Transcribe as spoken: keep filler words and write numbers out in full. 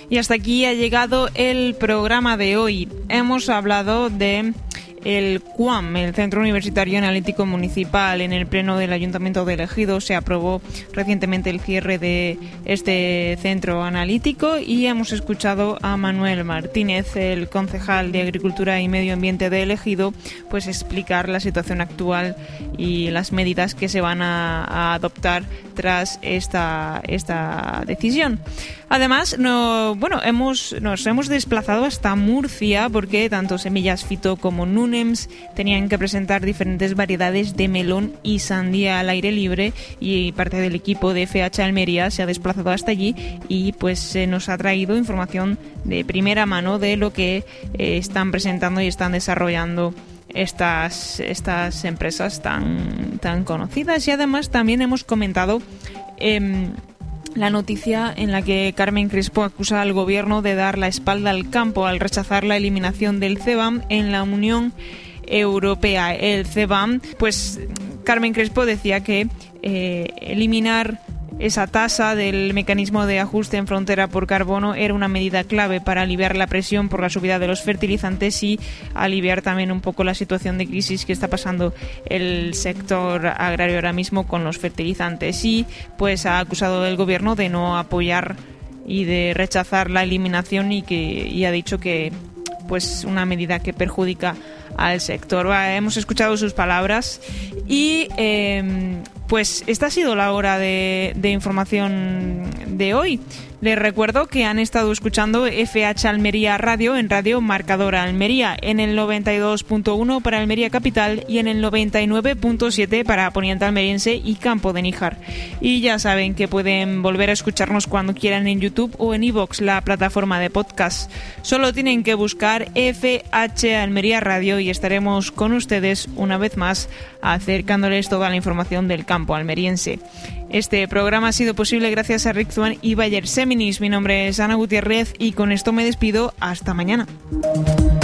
Y hasta aquí ha llegado el programa de hoy. Hemos hablado de el C U A M, el Centro Universitario Analítico Municipal. En el pleno del Ayuntamiento de Ejido se aprobó recientemente el cierre de este centro analítico y hemos escuchado a Manuel Martínez, el concejal de Agricultura y Medio Ambiente de Ejido, pues explicar la situación actual y las medidas que se van a, a adoptar tras esta, esta decisión. Además, no, bueno, hemos, nos hemos desplazado hasta Murcia porque tanto Semillas Fito como Nunems tenían que presentar diferentes variedades de melón y sandía al aire libre, y parte del equipo de F H Almería se ha desplazado hasta allí y pues se nos ha traído información de primera mano de lo que eh, están presentando y están desarrollando estas, estas empresas tan, tan conocidas. Y además también hemos comentado eh, la noticia en la que Carmen Crespo acusa al gobierno de dar la espalda al campo al rechazar la eliminación del CBAM en la Unión Europea. El CBAM, pues Carmen Crespo decía que eh, eliminar esa tasa del mecanismo de ajuste en frontera por carbono era una medida clave para aliviar la presión por la subida de los fertilizantes y aliviar también un poco la situación de crisis que está pasando el sector agrario ahora mismo con los fertilizantes. Y pues ha acusado al gobierno de no apoyar y de rechazar la eliminación y que y ha dicho que pues una medida que perjudica al sector. Bueno, hemos escuchado sus palabras y eh, pues esta ha sido la hora de, de información de hoy. Les recuerdo que han estado escuchando F H Almería Radio en Radio Marcadora Almería, en el noventa y dos punto uno para Almería Capital y en el noventa y nueve punto siete para Poniente Almeriense y Campo de Níjar. Y ya saben que pueden volver a escucharnos cuando quieran en YouTube o en iVoox, la plataforma de podcast. Solo tienen que buscar F H Almería Radio y estaremos con ustedes una vez más acercándoles toda la información del campo almeriense. Este programa ha sido posible gracias a Rick Zwan y Bayer Seminis. Mi nombre es Ana Gutiérrez y con esto me despido. Hasta mañana.